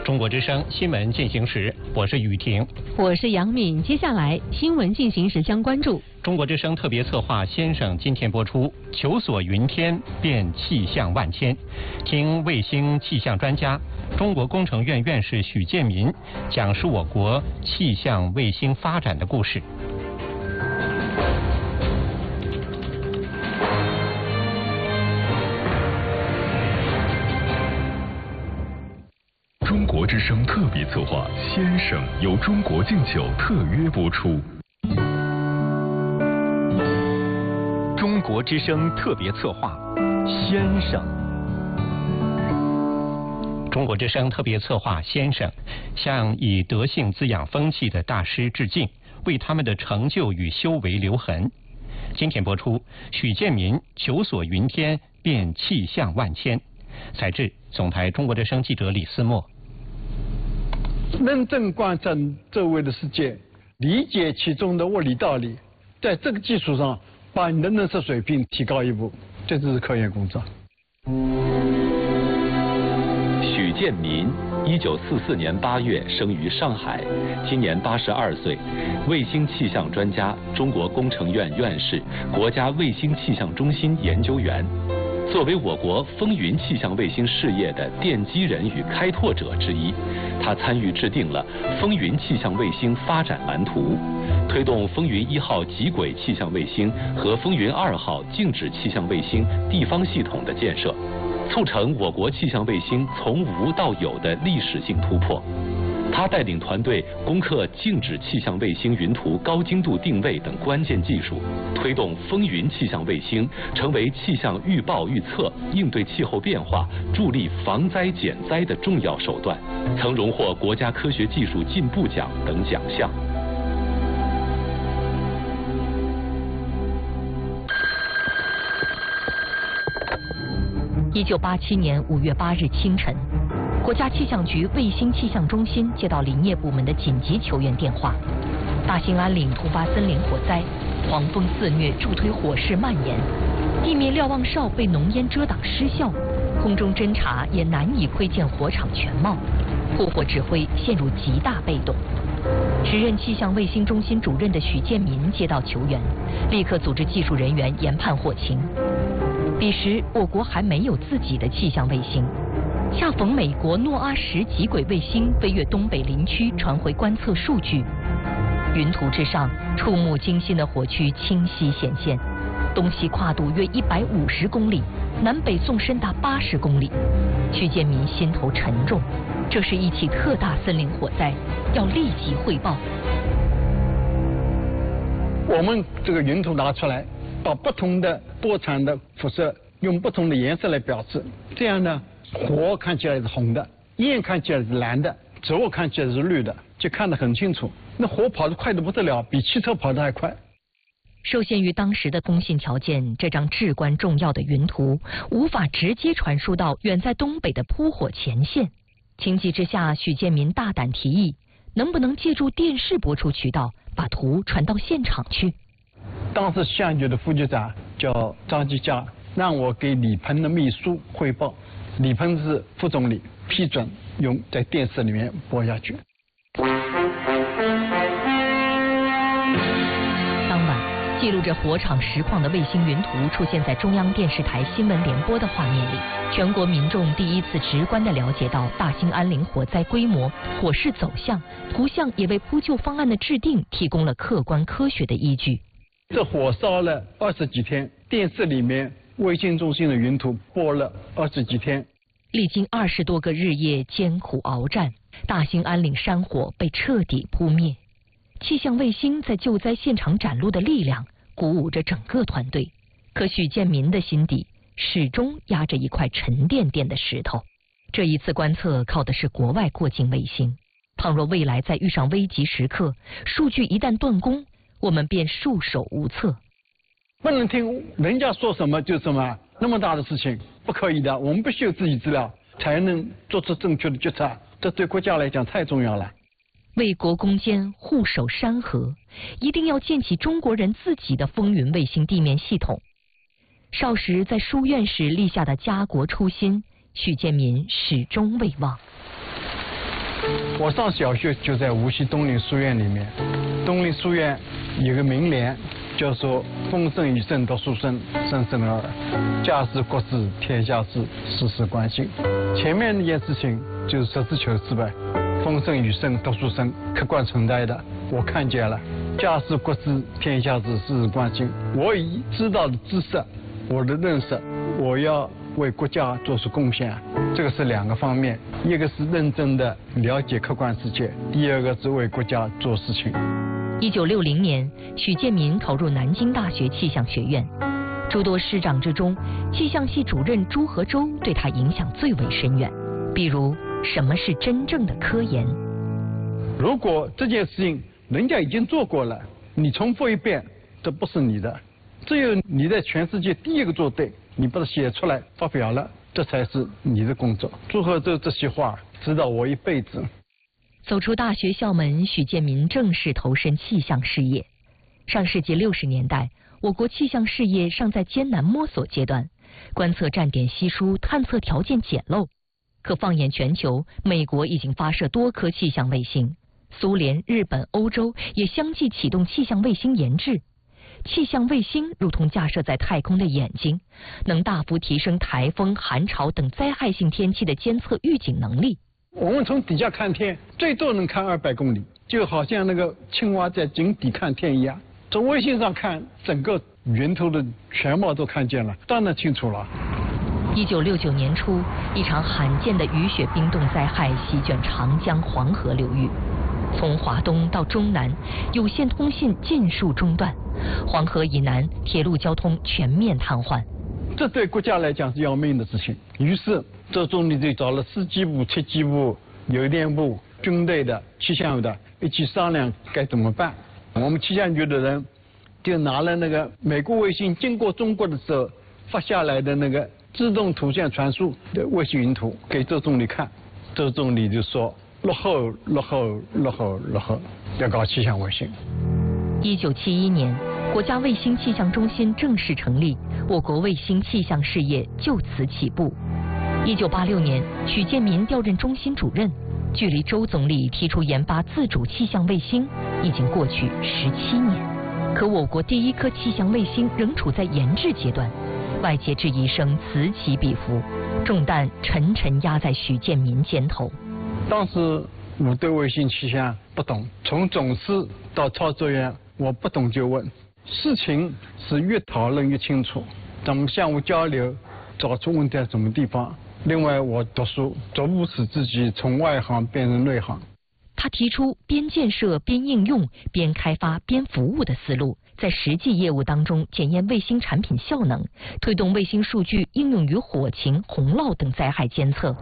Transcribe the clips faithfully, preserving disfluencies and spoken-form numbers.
中国之声新闻进行时，我是雨婷， 我是杨敏。接下来新闻进行时将关注中国之声特别策划《先生》今天播出，求索云天变气象万千，听卫星气象专家、中国工程院院士许建民讲述我国气象卫星发展的故事。 中国之声特别策划《先生》由中国敬酒特约播出。 中国之声特别策划《先生》。 中国之声特别策划《先生》，向以德性滋养风气的大师致敬，为他们的成就与修为留痕。今天播出，许建民求索云天变气象万千。采制总台中国之声记者李思墨。 认真观察周围的世界，理解其中的物理道理，在这个基础上把你的认识水平提高一步，这就是科研工作。 许建民，一九四四年八月生于上海，今年八十二岁，卫星气象专家，中国工程院院士，国家卫星气象中心研究员。作为我国风云气象卫星事业的奠基人与开拓者之一，他参与制定了风云气象卫星发展蓝图，推动风云一号极轨气象卫星和风云二号静止气象卫星地方系统的建设，促成我国气象卫星从无到有的历史性突破。他带领团队攻克静止气象卫星云图高精度定位等关键技术，推动风云气象卫星成为气象预报预测、应对气候变化、助力防灾减灾的重要手段，曾荣获国家科学技术进步奖等奖项。 一九八七年五月八日清晨，国家气象局卫星气象中心接到林业部门的紧急求援电话，大兴安岭突发森林火灾，狂风肆虐，助推火势蔓延，地面瞭望哨被浓烟遮挡失效，空中侦察也难以窥见火场全貌，扑火指挥陷入极大被动。时任气象卫星中心主任的许建民接到求援，立刻组织技术人员研判火情。彼时我国还没有自己的气象卫星，恰逢美国诺阿十极轨卫星飞越东北林区传回观测数据，云图之上触目惊心的火区清晰显现，东西跨度约一百五十公里，南北纵深达八十公里。许建民心头沉重，这是一起特大森林火灾，要立即汇报。 我们这个云图拿出来，把不同的波长的辐射用不同的颜色来表示，这样呢，火看起来是红的，焰看起来是蓝的，植物看起来是绿的，就看得很清楚。那火跑得快得不得了，比汽车跑得还快。 受限于当时的通信条件，这张至关重要的云图无法直接传输到远在东北的扑火前线。情急之下，许建民大胆提议，能不能借助电视播出渠道，把图传到现场去。 当时气象局的副局长叫张继佳，让我给李鹏的秘书汇报，李鹏是副总理，批准用在电视里面播下去。 当晚，记录着火场实况的卫星云图出现在中央电视台新闻联播的画面里，全国民众第一次直观地了解到大兴安岭火灾规模、火势走向，图像也为扑救方案的制定提供了客观科学的依据。 这火烧了二十几天，电视里面卫星中心的云图播了二十几天。 历经二十多个日夜艰苦鏖战，大兴安岭山火被彻底扑灭。气象卫星在救灾现场展露的力量，鼓舞着整个团队。可许建民的心底始终压着一块沉甸甸的石头。这一次观测靠的是国外过境卫星，倘若未来再遇上危急时刻，数据一旦断供，我们便束手无策。 不能听人家说什么就什么，那么大的事情不可以的，我们必须有自己资料，才能做出正确的决策，这对国家来讲太重要了。 为国攻坚，护守山河，一定要建起中国人自己的风云卫星地面系统。少时在书院时立下的家国初心，许建民始终未忘。 我上小学就在无锡东林书院里面，东林书院有个名联，叫做“风声雨声读书声，声声耳耳；家事国事天下事，事事关心”。前面那件事情就是实事求是呗，风声雨声读书声客观存在的，我看见了。家事国事天下事，事事关心。我已知道的知识，我的认识，我要为国家做出贡献，这个是两个方面，一个是认真的了解客观世界，第二个是为国家做事情。 一九六零年，许建民考入南京大学气象学院。诸多师长之中，气象系主任朱和周对他影响最为深远。比如，什么是真正的科研？ 如果这件事情人家已经做过了，你重复一遍，这不是你的。只有你在全世界第一个做对，你把它写出来发表了，这才是你的工作。朱和周这些话指导我一辈子。 走出大学校门，许建民正式投身气象事业。上世纪六十年代，我国气象事业尚在艰难摸索阶段，观测站点稀疏，探测条件简陋。可放眼全球，美国已经发射多颗气象卫星，苏联、日本、欧洲也相继启动气象卫星研制。气象卫星如同架设在太空的眼睛，能大幅提升台风、寒潮等灾害性天气的监测预警能力。 我们从底下看天，最多能看二百公里，就好像那个青蛙在井底看天一样。从卫星上看，整个云图的全貌都看见了，当然清楚了。 一九六九年初，一场罕见的雨雪冰冻灾害席卷长江、黄河流域，从华东到中南，有线通信尽数中断，黄河以南铁路交通全面瘫痪。 这对国家来讲是要命的事情。于是，周总理就找了司机部、铁机部、邮电部、军队的、气象的一起商量该怎么办。我们气象局的人就拿了那个美国卫星经过中国的时候发下来的那个自动图像传输的卫星云图给周总理看，周总理就说落后落后落后落后，要搞气象卫星。 一九七一年，国家卫星气象中心正式成立，我国卫星气象事业就此起步。一九八六年，许建民调任中心主任，距离周总理提出研发自主气象卫星已经过去十七年，可我国第一颗气象卫星仍处在研制阶段。外界质疑声此起彼伏，重担沉沉压在许建民肩头。 当时我对卫星气象不懂，从总师到操作员，我不懂就问。事情是越讨论越清楚，咱们相互交流，找出问题在什么地方。另外，我读书逐步使自己从外行变成内行。 他提出边建设边应用、边开发边服务的思路，在实际业务当中检验卫星产品效能，推动卫星数据应用于火情、洪涝等灾害监测。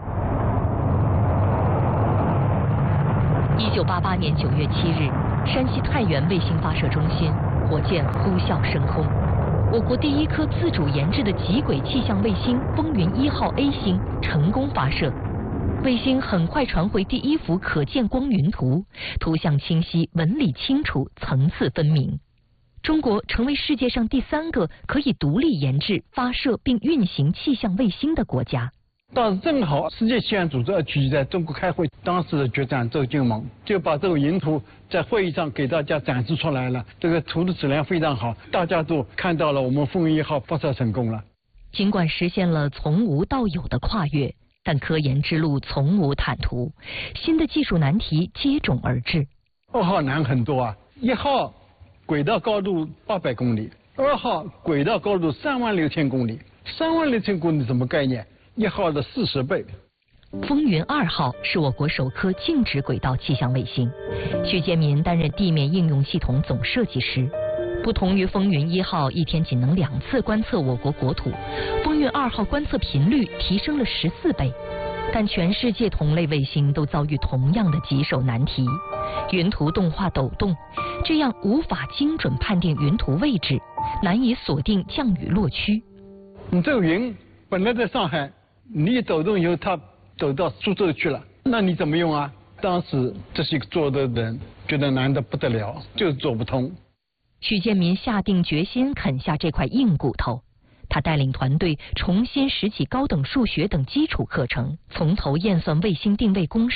一九八八年九月七日，山西太原卫星发射中心火箭呼啸升空，我国第一颗自主研制的极轨气象卫星风云一号 A 星成功发射。卫星很快传回第一幅可见光云图，图像清晰，纹理清楚，层次分明。中国成为世界上第三个可以独立研制、发射并运行气象卫星的国家。 当时正好世界气象组织二区在中国开会，当时的局长周金蒙就把这个云图在会议上给大家展示出来了。这个图的质量非常好，大家都看到了我们风云一号发射成功了。 尽管实现了从无到有的跨越，但科研之路从无坦途，新的技术难题接踵而至。 二号难很多啊，一号轨道高度八百公里，二号轨道高度三万六千公里，三万六千公里什么概念？一号的四十倍。 风云二号是我国首颗静止轨道气象卫星，许建民担任地面应用系统总设计师。不同于风云一号一天仅能两次观测我国国土，风云二号观测频率提升了十四倍。但全世界同类卫星都遭遇同样的棘手难题：云图动画抖动，这样无法精准判定云图位置，难以锁定降雨落区。 你这个云本来在上海，你一抖动以后，它走到苏州去了，那你怎么用啊？当时这些做的人觉得难得不得了，就是做不通。 许建民下定决心啃下这块硬骨头，他带领团队重新拾起高等数学等基础课程，从头验算卫星定位公式，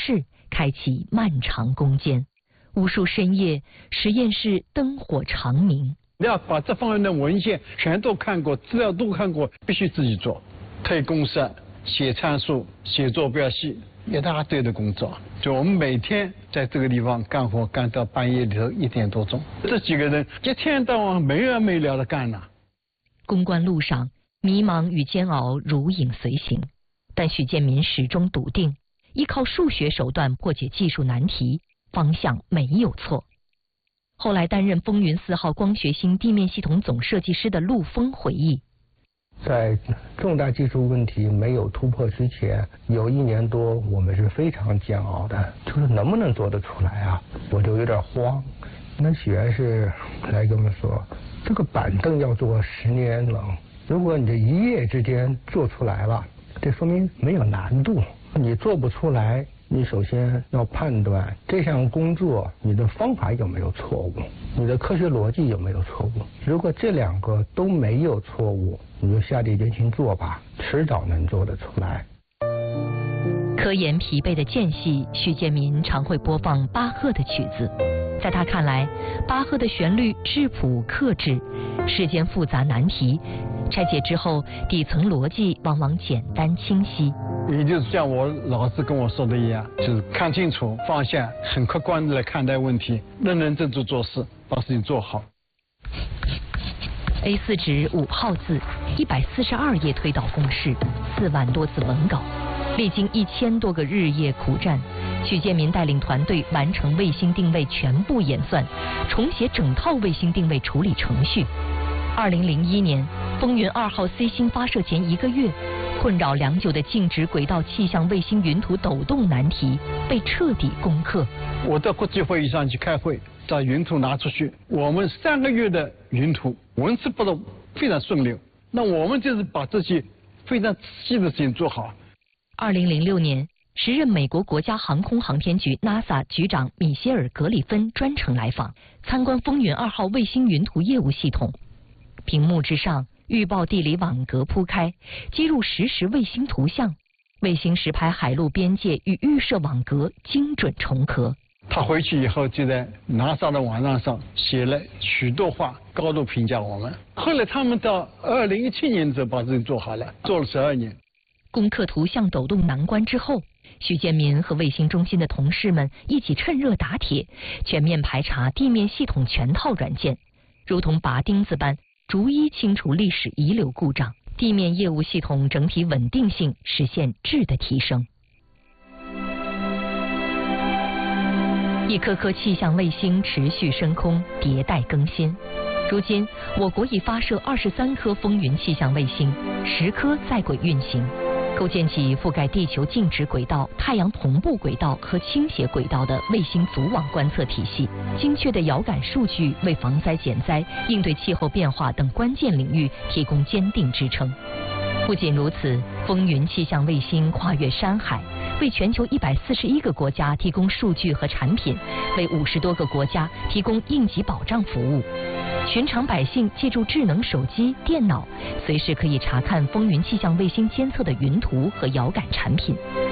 开启漫长攻坚。无数深夜，实验室灯火长明。 你要把这方面的文献全都看过，资料都看过，必须自己做，推公式、写参数、写坐标系，一大堆的工作。就我们每天在这个地方干活，干到半夜里头一点多钟。这几个人一天到晚没完没了的干呐。 攻关路上，迷茫与煎熬如影随形，但许建民始终笃定，依靠数学手段破解技术难题，方向没有错。后来担任风云四号光学星地面系统总设计师的陆峰回忆， 在重大技术问题没有突破之前，有一年多我们是非常煎熬的，就是能不能做得出来啊？我就有点慌。那许愿是来跟我们说，这个板凳要做十年了，如果你这一夜之间做出来了，这说明没有难度。你做不出来，你首先要判断这项工作你的方法有没有错误，你的科学逻辑有没有错误。如果这两个都没有错误，你就下定决心做吧，迟早能做得出来。 科研疲惫的间隙，许建民常会播放巴赫的曲子。在他看来，巴赫的旋律质朴克制，世间复杂难题拆解之后，底层逻辑往往简单清晰。 也就是像我老师跟我说的一样，就是看清楚放下，很客观的来看待问题，认认真真做事，把事情做好。 A 四 纸五号字，一百四十二页推导公式，四万多字文稿，历经一千多个日夜苦战，许建民带领团队完成卫星定位全部演算，重写整套卫星定位处理程序。二零零一年，风云二号 C 星发射前一个月，困扰良久的静止轨道气象卫星云图抖动难题被彻底攻克。 我到国际会议上去开会，把云图拿出去，我们三个月的云图纹丝不动，非常顺溜。那我们就是把这些非常仔细的事情做好。 二零零六年，时任美国国家航空航天局 NASA 局长米歇尔·格里芬专程来访，参观风云二号卫星云图业务系统。屏幕之上，预报地理网格铺开，接入实时卫星图像，卫星实拍海陆边界与预设网格精准重合。 他回去以后就在 NASA 的网站上写了许多话，高度评价我们。后来他们到二零一七年的时候把这个做好了，做了十二年。 攻克图像抖动难关之后，许建民和卫星中心的同事们一起趁热打铁，全面排查地面系统全套软件，如同拔钉子般逐一清除历史遗留故障，地面业务系统整体稳定性实现质的提升。一颗颗气象卫星持续升空，迭代更新。如今，我国已发射二十三颗风云气象卫星，十颗在轨运行，构建起覆盖地球静止轨道、太阳同步轨道和倾斜轨道的卫星组网观测体系。精确的遥感数据为防灾减灾、应对气候变化等关键领域提供坚定支撑。不仅如此，风云气象卫星跨越山海，为全球一百四十一个国家提供数据和产品，为五十多个国家提供应急保障服务。寻常百姓借助智能手机、电脑，随时可以查看风云气象卫星监测的云图和遥感产品。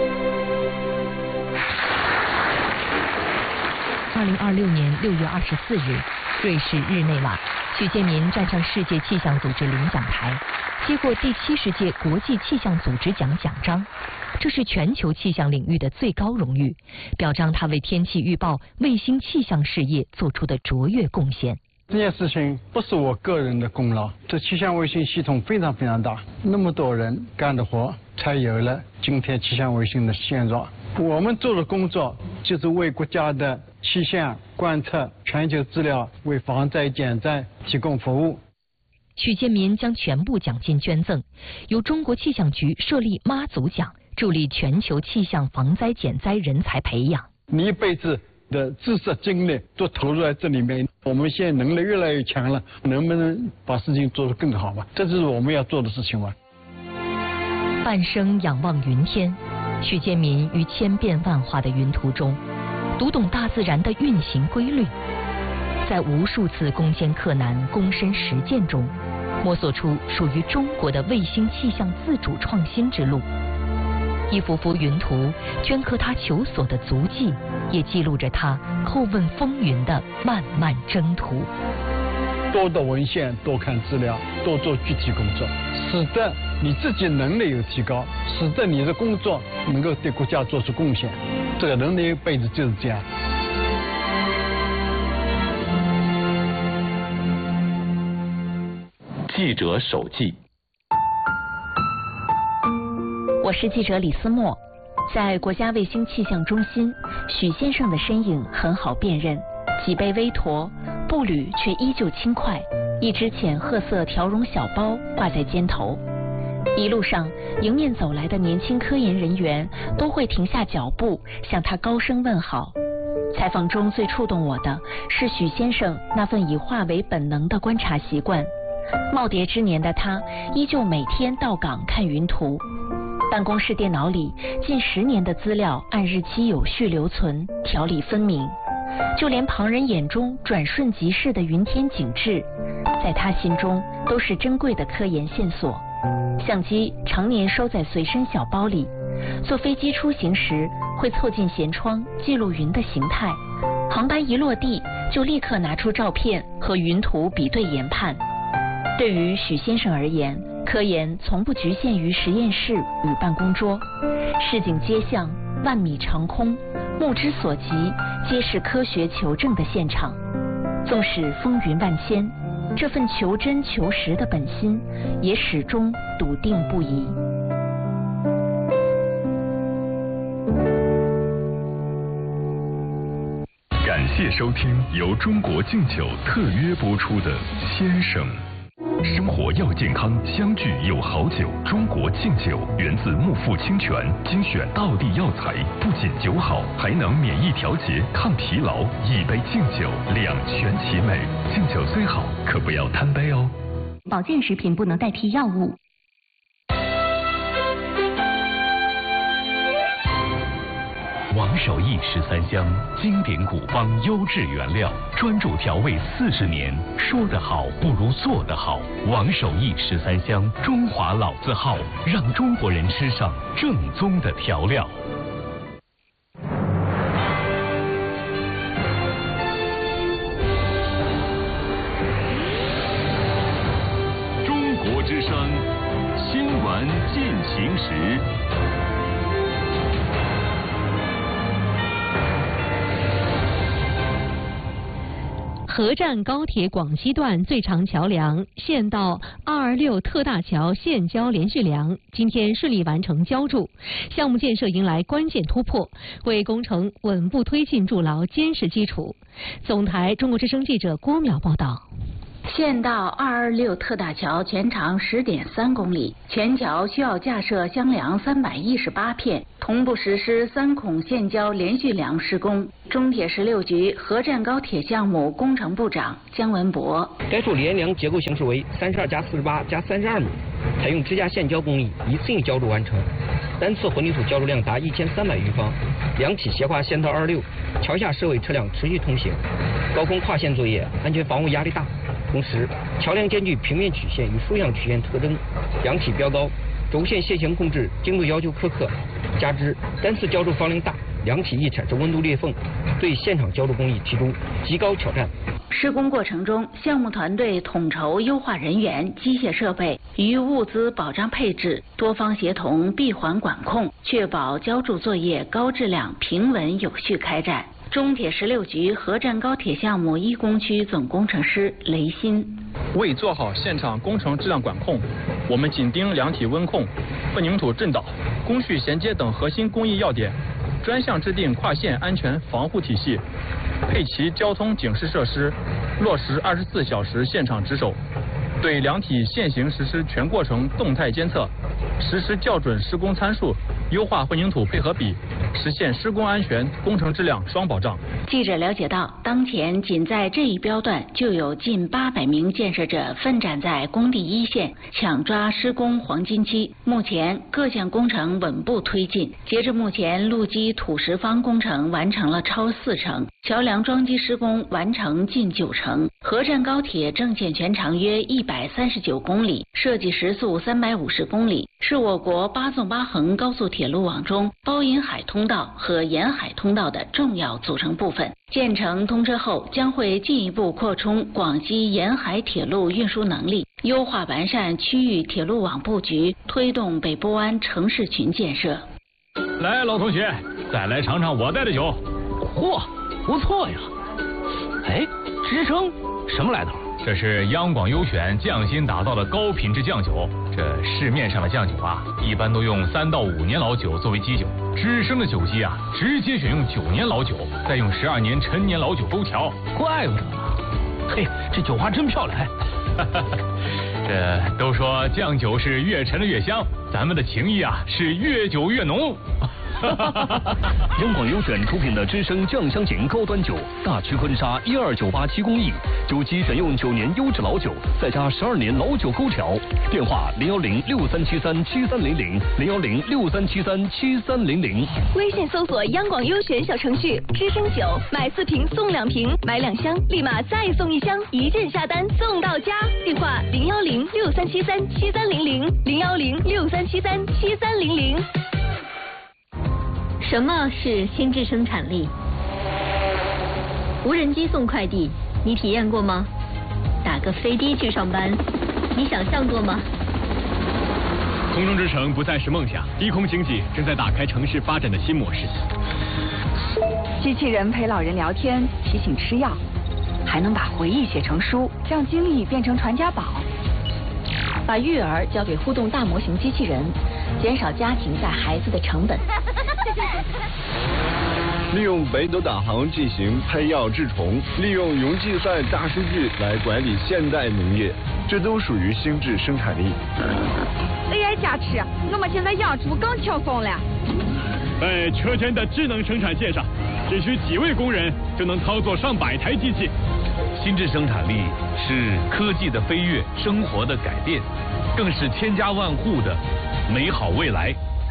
二零二六年六月二十四日，瑞士日内瓦，许建民站上世界气象组织领奖台，接过第七十届国际气象组织奖奖章。这是全球气象领域的最高荣誉，表彰他为天气预报、卫星气象事业做出的卓越贡献。 这件事情不是我个人的功劳，这气象卫星系统非常非常大，那么多人干的活，才有了今天气象卫星的现状。我们做的工作就是为国家的气象观测、全球资料、为防灾减灾提供服务。 许建民将全部奖金捐赠，由中国气象局设立妈祖奖，助力全球气象防灾减灾人才培养。 你一辈子的知识精力都投入在这里面，我们现在能力越来越强了，能不能把事情做得更好嘛？这就是我们要做的事情嘛。 半生仰望云天，许建民于千变万化的云图中，读懂大自然的运行规律，在无数次攻坚克难、躬身实践中，摸索出属于中国的卫星气象自主创新之路。 一幅幅云图镌刻他求索的足迹，也记录着他叩问风云的漫漫征途。 多读文献，多看资料，多做具体工作，使得你自己能力有提高，使得你的工作能够对国家做出贡献。这个人的一辈子就是这样。 记者手记。 我是记者李思墨，在国家卫星气象中心，许先生的身影很好辨认，脊背微驼，步履却依旧轻快，一只浅褐色条绒小包挂在肩头。一路上，迎面走来的年轻科研人员都会停下脚步，向他高声问好。采访中最触动我的是许先生那份以化为本能的观察习惯。耄耋之年的他，依旧每天到岗看云图。办公室电脑里近十年的资料按日期有序留存，条理分明。就连旁人眼中转瞬即逝的云天景致，在他心中都是珍贵的科研线索。相机常年收在随身小包里，坐飞机出行时会凑近舷窗记录云的形态，航班一落地就立刻拿出照片和云图比对研判。对于许先生而言，科研从不局限于实验室与办公桌，市井街巷、万米长空，目之所及皆是科学求证的现场。纵使风云万千，这份求真求实的本心也始终笃定不移。 感谢收听由中国敬酒特约播出的《先生》。生活要健康，相聚有好酒。中国敬酒源自木富清泉，精选道地药材，不仅酒好，还能免疫调节、抗疲劳。一杯敬酒，两全其美。敬酒虽好，可不要贪杯哦。 保健食品不能代替药物。 王守义十三香，经典古方，优质原料，专注调味四十年。说得好不如做得好。王守义十三香，中华老字号，让中国人吃上正宗的调料。 中国之声，新闻进行时。 合站高铁广西段最长桥梁县道二二六特大桥现交连续梁今天顺利完成浇筑，项目建设迎来关键突破，为工程稳步推进筑牢坚实基础。总台中国之声记者郭淼报道。 县道二二六特大桥全长十点三公里，全桥需要架设箱梁三百一十八片，同步实施三孔现交连续梁施工。中铁十六局合站高铁项目工程部长姜文博： 该处连梁结构形式为三十二加四十八加三十二米，采用支架现浇工艺，一次性浇筑完成，单次混凝土浇筑量达一千三百余方。梁体斜跨县道二二六，桥下设为车辆持续通行，高空跨线作业，安全防护压力大。同时，桥梁兼具平面曲线与竖向曲线特征，梁体标高，轴线线型控制精度要求苛刻，加之单次浇筑方量大，梁体易产生温度裂缝，对现场浇筑工艺提出极高挑战。 施工过程中，项目团队统筹优化人员、机械设备与物资保障配置，多方协同，闭环管控，确保浇筑作业高质量、平稳有序开展。中铁十六局合站高铁项目一工区总工程师雷鑫： 为做好现场工程质量管控，我们紧盯梁体温控、混凝土震导、工序衔接等核心工艺要点，专项制定跨线安全防护体系，配齐交通警示设施，落实二十四小时现场值守，对梁体现行实施全过程动态监测，实施校准施工参数，优化混凝土配合比，实现施工安全、工程质量双保障。 记者了解到，当前仅在这一标段就有近八百名建设者奋战在工地一线，抢抓施工黄金期。目前各项工程稳步推进，截至目前，路基土石方工程完成了超四成， 桥梁桩基施工完成近九成。河站高铁正建全长约一百三十九公里，设计时速三百五十公里，是我国八纵八横高速铁路网中包银海通道和沿海通道的重要组成部分。建成通车后，将会进一步扩充广西沿海铁路运输能力，优化完善区域铁路网布局，推动北部湾城市群建设。 来，老同学，再来尝尝我带的酒。 嚯，不错呀！哎，支撑什么来头？ 这是央广优选匠心打造的高品质酱酒。这市面上的酱酒啊，一般都用三到五年老酒作为基酒，知生的酒基啊，直接选用九年老酒，再用十二年陈年老酒勾调。 怪不得呢。嘿，这酒花真漂亮。 这都说酱酒是越陈的越香，咱们的情谊啊是越久越浓。 央广优选出品的知生酱香型高端酒，大曲婚纱一二九八七工艺，酒基选用九年优质老酒，再加十二年老酒勾调。电话零幺零六三七三七三零零零幺零六三七三七三零零。 微信搜索央广优选小程序，知生酒买四瓶送两瓶，买两箱立马再送一箱，一键下单送到家。电话零幺零六三七三七三零零零幺零六三七三七三零零。 什么是心智生产力？无人机送快递，你体验过吗？打个飞的去上班，你想象过吗？ 空中之城不再是梦想，低空经济正在打开城市发展的新模式。 机器人陪老人聊天，提醒吃药，还能把回忆写成书，让经历变成传家宝。 把育儿交给互动大模型机器人，减少家庭带孩子的成本。 利用北斗导航进行配药治虫，利用云计算大数据来管理现代农业，这都属于心智生产力。 A I 加持，我们现在养猪更轻松了。 在车间的智能生产线上，只需几位工人就能操作上百台机器。 心智生产力是科技的飞跃，生活的改变，更是千家万户的美好未来。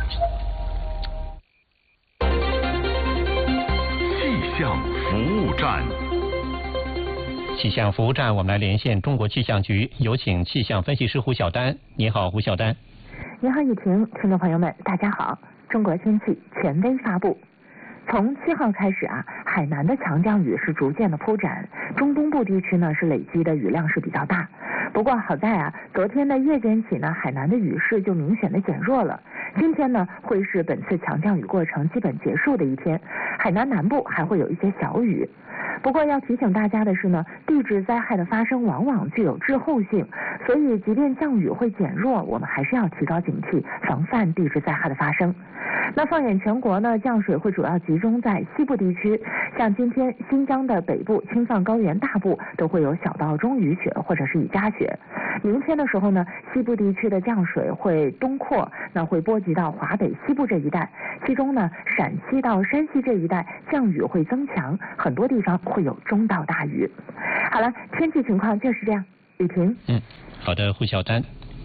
气象服务站， 气象服务站，我们来连线中国气象局，有请气象分析师胡晓丹。你好，胡晓丹。 你好，雨婷，听众朋友们，大家好。中国天气权威发布。从七号开始啊，海南的强降雨是逐渐的铺展，中东部地区呢是累积的雨量是比较大。不过好在啊，昨天的夜间起呢，海南的雨势就明显的减弱了。今天呢，会是本次强降雨过程基本结束的一天，海南南部还会有一些小雨。不过要提醒大家的是呢，地质灾害的发生往往具有滞后性，所以即便降雨会减弱，我们还是要提高警惕，防范地质灾害的发生。那放眼全国呢，降水会主要集中在西部地区，像今天新疆的北部、青藏高原大部都会有小到中雨雪或者是雨夹雪。明天的时候呢，西部地区的降水会东扩，那会波及到华北西部这一带，其中呢，陕西到山西这一带降雨会增强，很多地方会有中到大雨。好了，天气情况就是这样。雨婷。 嗯，好的，胡晓丹。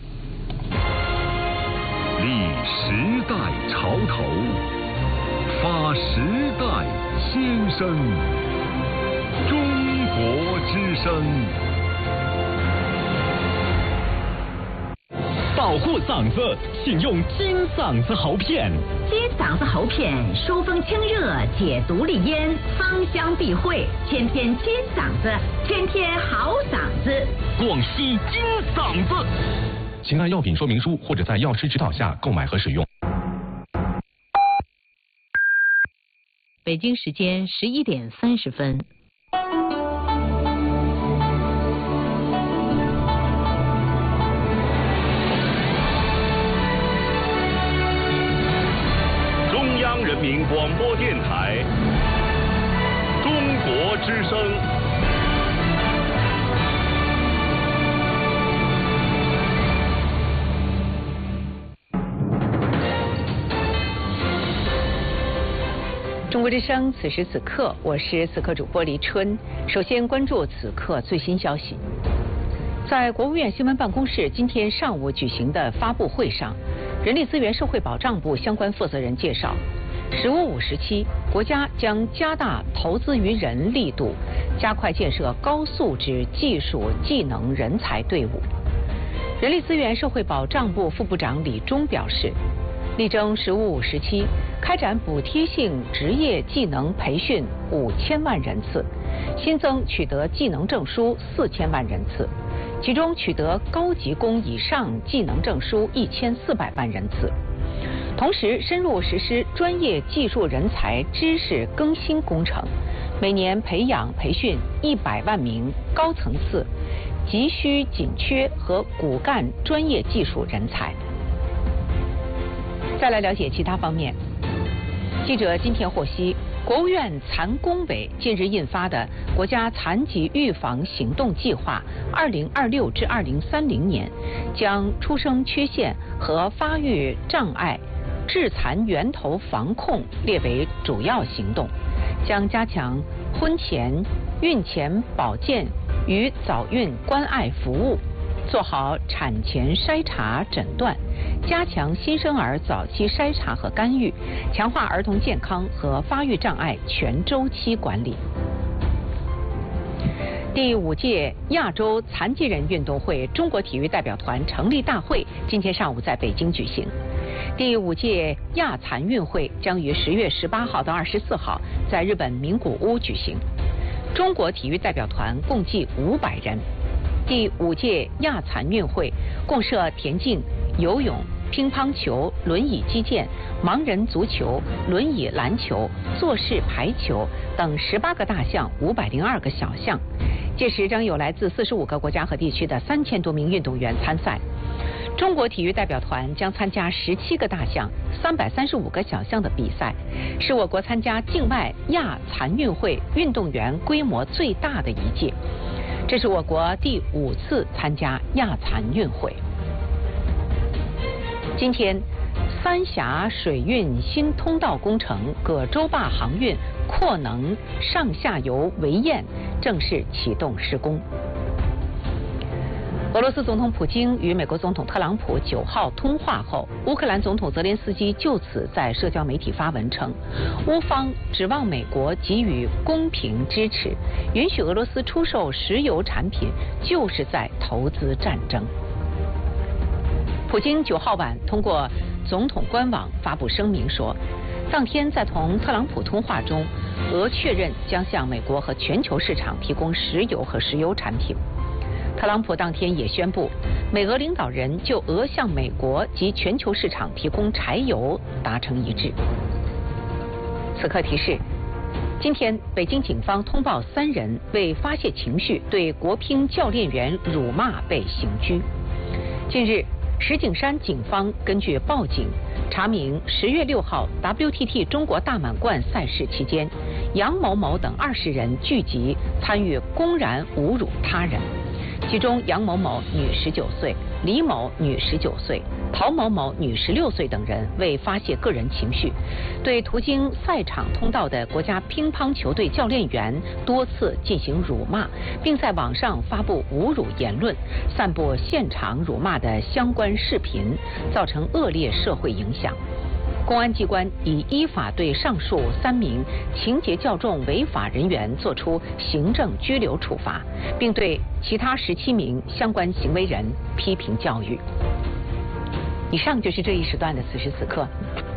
立时代潮头，发时代先声，中国之声。 保护嗓子，请用金嗓子喉片。 金嗓子喉片疏风清热，解毒利咽，芳香避秽，天天金嗓子，天天好嗓子。 广西金嗓子。 请按药品说明书或者在药师指导下购买和使用。 北京时间十一点三十分。 中央人民广播电台，中国之声。 中国之声，此时此刻，我是此刻主播黎春。首先关注此刻最新消息。在国务院新闻办公室今天上午举行的发布会上，人力资源社会保障部相关负责人介绍， “十五五”时期，国家将加大投资于人力度，加快建设高素质技术技能人才队伍。人力资源社会保障部副部长李忠表示，力争“十五五”时期开展补贴性职业技能培训五千万人次，新增取得技能证书四千万人次，其中取得高级工以上技能证书一千四百万人次。同时，深入实施专业技术人才知识更新工程，每年培养培训一百万名高层次、急需紧缺和骨干专业技术人才。再来了解其他方面。记者今天获悉，国务院残工委近日印发的《国家残疾预防行动计划（二零二六至二零三零年）》，将出生缺陷和发育障碍致残源头防控列为主要行动，将加强婚前、孕前保健与早孕关爱服务，做好产前筛查诊断，加强新生儿早期筛查和干预，强化儿童健康和发育障碍全周期管理。第五届亚洲残疾人运动会中国体育代表团成立大会今天上午在北京举行。第五届亚残运会将于十月十八号到二十四号在日本名古屋举行。中国体育代表团共计五百人。第五届亚残运会共设田径、游泳、乒乓球、轮椅击剑、盲人足球、轮椅篮球、坐式排球等十八个大项、五百零二个小项。届时将有来自四十五个国家和地区的三千多名运动员参赛。中国体育代表团将参加十七个大项、三百三十五个小项的比赛，是我国参加境外亚残运会运动员规模最大的一届。这是我国第五次参加亚残运会。今天，三峡水运新通道工程葛洲坝航运扩能上下游围堰正式启动施工。俄罗斯总统普京与美国总统特朗普九号通话后，乌克兰总统泽连斯基就此在社交媒体发文称，乌方指望美国给予公平支持，允许俄罗斯出售石油产品，就是在投资战争。普京九号晚通过总统官网发布声明说，当天在同特朗普通话中，俄确认将向美国和全球市场提供石油和石油产品。特朗普当天也宣布，美俄领导人就俄向美国及全球市场提供柴油达成一致。此刻提示：今天，北京警方通报三人为发泄情绪对国乒教练员辱骂被刑拘。近日，石景山警方根据报警查明，十月六号 W T T 中国大满贯赛事期间，杨某某等二十人聚集参与公然侮辱他人。其中杨某某女十九岁，李某女十九岁，陶某某女十六岁等人为发泄个人情绪，对途经赛场通道的国家乒乓球队教练员多次进行辱骂，并在网上发布侮辱言论，散布现场辱骂的相关视频，造成恶劣社会影响。公安机关已依法对上述三名情节较重违法人员作出行政拘留处罚，并对其他十七名相关行为人批评教育。以上就是这一时段的此时此刻。